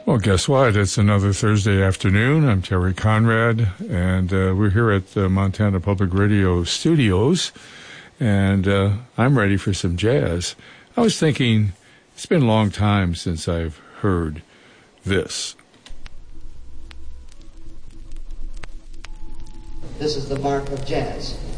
Well, guess what? It's another Thursday afternoon. I'm Terry Conrad, and we're here at the Montana Public Radio studios, and I'm ready for some jazz. I was thinking, it's been a long time since I've heard this. This is the mark of jazz.